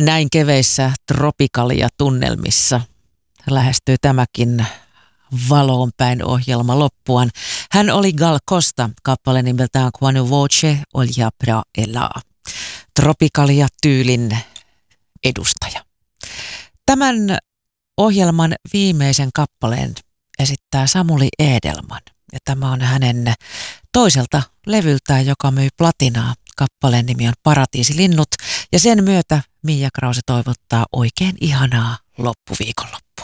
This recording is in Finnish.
Näin keveissä tropikalia-tunnelmissa lähestyy tämäkin valoon päin ohjelma loppuaan. Hän oli Gal Costa, kappale nimeltään Quando voce olja pra elaa. Tropikalia-tyylin edustaja. Tämän ohjelman viimeisen kappaleen esittää Samuli Edelman. Ja tämä on hänen toiselta levyltään, joka myy platinaa. Kappaleen nimi on Paratiisilinnut ja sen myötä Mia Krause toivottaa oikein ihanaa loppuviikonloppua.